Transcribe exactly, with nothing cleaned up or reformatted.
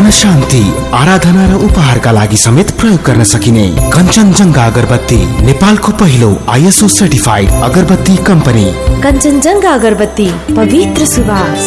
मन शान्ति, आराधना र उपहारका लागि समेत प्रयोग गर्न सकिने कञ्चनजङ्घा अगरबत्ती नेपालको पहिलो आइएसओ सर्टिफाइड अगरबत्ती कम्पनी। कञ्चनजङ्घा अगरबत्ती, पवित्र सुवास।